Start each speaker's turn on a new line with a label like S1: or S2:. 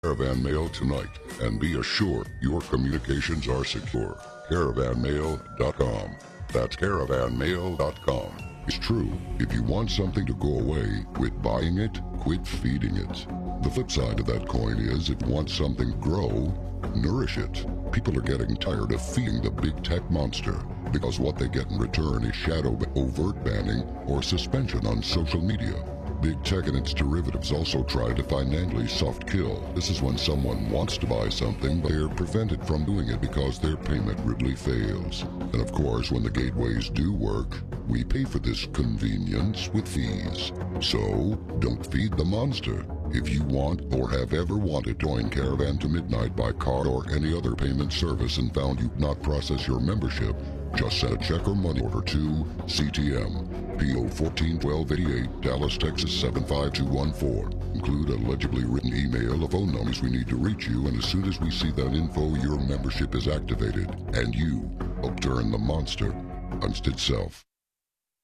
S1: Caravan Mail tonight and be assured your communications are secure. Caravanmail.com. That's caravanmail.com. It's true, if you want something to go away, quit buying it, quit feeding it. The flip side of that coin is, if you want something to grow, nourish it. People are getting tired of feeding the big tech monster because what they get in return is shadow overt banning or suspension on social media. Big tech and its derivatives also try to financially soft kill. This is when someone wants to buy something, but they're prevented from doing it because their payment rudely fails. And of course, when the gateways do work, we pay for this convenience with fees. So, don't feed the monster. If you want or have ever wanted to join Caravan to Midnight by card or any other payment service and found you'd not process your membership, just send a check or money order to CTM, P.O. 141288, Dallas, Texas 75214. Include a legibly written email, a phone numbers we need to reach you, and as soon as we see that info, your membership is activated, and you help turn the monster against itself.